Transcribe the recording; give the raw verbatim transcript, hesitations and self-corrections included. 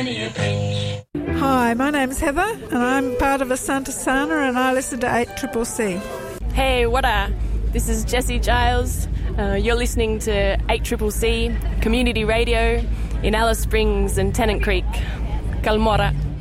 penny a pinch. Hi, my name's Heather and I'm part of Asante Sana and I listen to eight C C C. Hey, what a... This is Jessie Giles. Uh, you're listening to eight C C C Community Radio in Alice Springs and Tennant Creek. Kalmora.